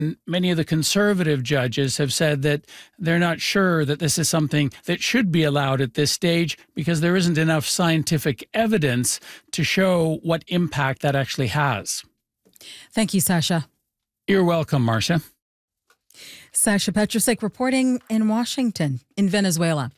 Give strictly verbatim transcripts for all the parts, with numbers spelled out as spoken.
Many of the conservative judges have said that they're not sure that this is something that should be allowed at this stage because there isn't enough scientific evidence to show what impact that actually has. Thank you, Sasha. You're welcome, Marcia. Sasha Petrusek reporting in Washington, in Venezuela.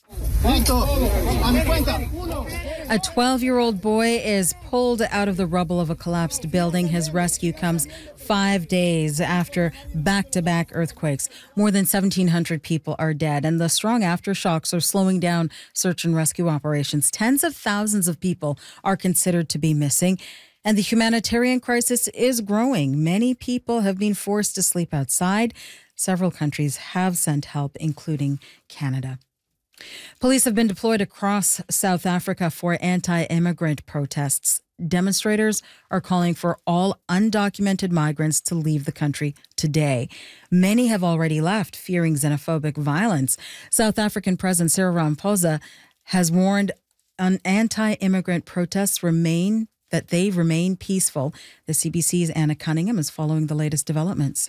A twelve-year-old boy is pulled out of the rubble of a collapsed building. His rescue comes five days after back-to-back earthquakes. More than seventeen hundred people are dead, and the strong aftershocks are slowing down search and rescue operations. Tens of thousands of people are considered to be missing, and the humanitarian crisis is growing. Many people have been forced to sleep outside. Several countries have sent help, including Canada. Police have been deployed across South Africa for anti-immigrant protests. Demonstrators are calling for all undocumented migrants to leave the country today. Many have already left, fearing xenophobic violence. South African President Cyril Ramaphosa has warned on anti-immigrant protests remain that they remain peaceful. The C B C's Anna Cunningham is following the latest developments.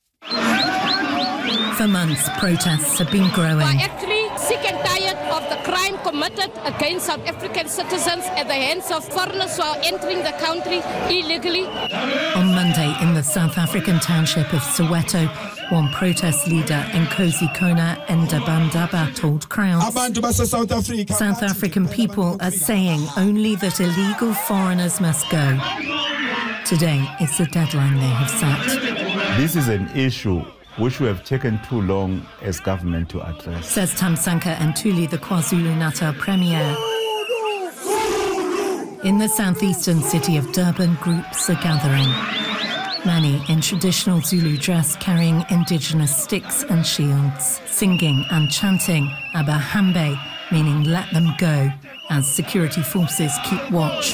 For months, protests have been growing. Sick and tired of the crime committed against South African citizens at the hands of foreigners who are entering the country illegally. On Monday, in the South African township of Soweto, one protest leader, Nkosi Kona Ndabandaba, told crowds South African people are saying only that illegal foreigners must go. Today is the deadline they have set. This is an issue which we have taken too long as government to address, says Tamsanqa Ntuli, the KwaZulu-Natal Premier. In the southeastern city of Durban, groups are gathering. Many in traditional Zulu dress, carrying indigenous sticks and shields, singing and chanting Abahambe, meaning let them go, as security forces keep watch.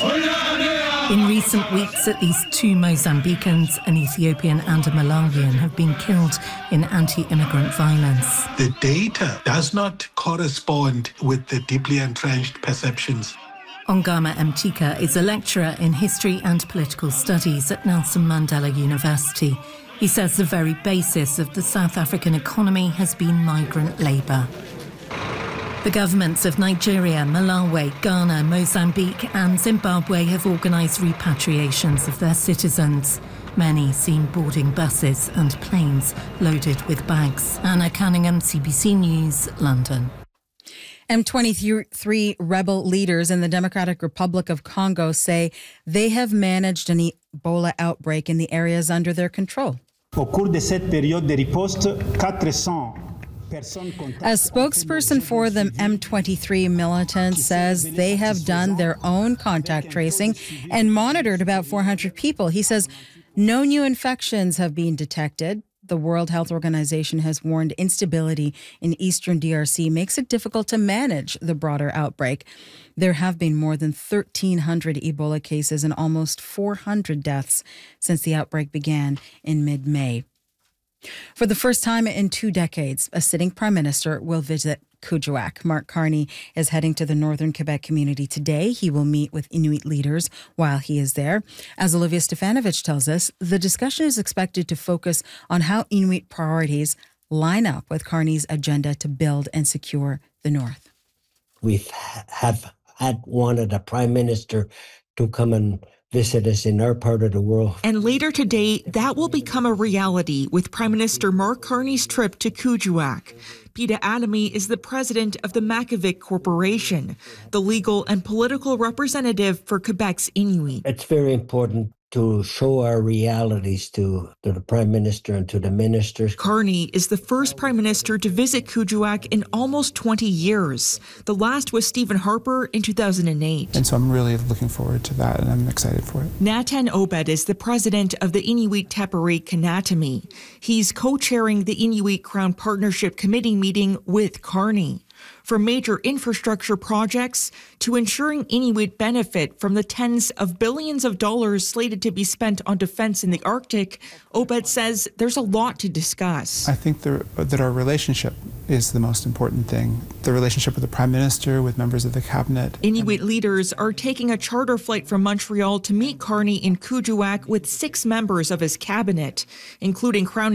In recent weeks, at least two Mozambicans, an Ethiopian and a Malawian, have been killed in anti-immigrant violence. The data does not correspond with the deeply entrenched perceptions. Ongama Mtika is a lecturer in history and political studies at Nelson Mandela University. He says the very basis of the South African economy has been migrant labour. The governments of Nigeria, Malawi, Ghana, Mozambique and Zimbabwe have organised repatriations of their citizens. Many seen boarding buses and planes loaded with bags. Anna Cunningham, C B C News, London. M twenty-three rebel leaders in the Democratic Republic of Congo say they have managed an Ebola outbreak in the areas under their control. Au cours de cette période de riposte, quatre cents A spokesperson for the M twenty-three militant says they have done their own contact tracing and monitored about four hundred people. He says no new infections have been detected. The World Health Organization has warned instability in eastern D R C makes it difficult to manage the broader outbreak. There have been more than thirteen hundred Ebola cases and almost four hundred deaths since the outbreak began in mid-May. For the first time in two decades, a sitting prime minister will visit Kuujjuaq. Mark Carney is heading to the northern Quebec community today. He will meet with Inuit leaders while he is there. As Olivia Stefanovic tells us, the discussion is expected to focus on how Inuit priorities line up with Carney's agenda to build and secure the north. We have had wanted a prime minister to come and visit us in our part of the world. And later today, that will become a reality with Prime Minister Mark Carney's trip to Kuujjuaq. Peter Adamy is the president of the Makivik Corporation, the legal and political representative for Quebec's Inuit. It's very important to show our realities to, to the Prime Minister and to the ministers. Carney is the first Prime Minister to visit Kuujjuaq in almost twenty years. The last was Stephen Harper in two thousand eight. And so I'm really looking forward to that, and I'm excited for it. Natan Obed is the president of the Inuit Tapere Kanatami. He's co-chairing the Inuit Crown Partnership Committee meeting with Carney. From major infrastructure projects to ensuring Inuit benefit from the tens of billions of dollars slated to be spent on defense in the Arctic, Obed says there's a lot to discuss. I think there, that our relationship is the most important thing. The relationship with the Prime Minister, with members of the cabinet. Inuit leaders are taking a charter flight from Montreal to meet Carney in Kuujjuaq with six members of his cabinet, including Crown